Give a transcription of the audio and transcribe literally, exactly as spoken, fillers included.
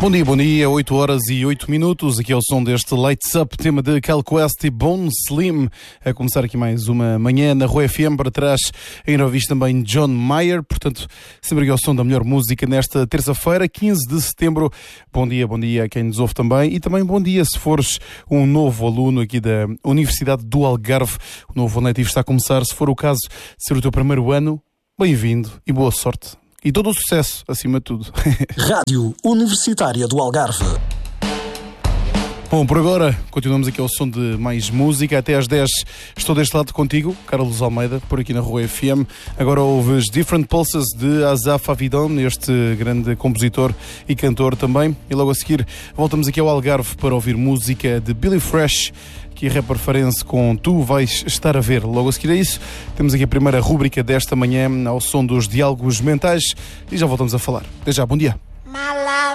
Bom dia, bom dia, oito horas e oito minutos, aqui é o som deste Lights Up, tema de Cal Quest e Bone Slim, a começar aqui mais uma manhã na Rua F M, para trás ainda ouviste também John Mayer, portanto, sempre aqui ao som da melhor música nesta terça-feira, quinze de setembro, bom dia, bom dia a quem nos ouve também, e também bom dia se fores um novo aluno aqui da Universidade do Algarve, o novo ano letivo está a começar, se for o caso de ser o teu primeiro ano, bem-vindo e boa sorte. E todo o sucesso, acima de tudo. Rádio Universitária do Algarve. Bom, por agora, continuamos aqui ao som de mais música. Até às dez estou deste lado contigo, Carlos Almeida, por aqui na Rua F M. Agora ouves Different Pulses de Asaf Avidon, este grande compositor e cantor também. E logo a seguir voltamos aqui ao Algarve para ouvir música de Billy Fresh, que é rapper farense com Tu Vais Estar a Ver. Logo a seguir a isso, temos aqui a primeira rúbrica desta manhã ao som dos diálogos mentais e já voltamos a falar. Até já, bom dia.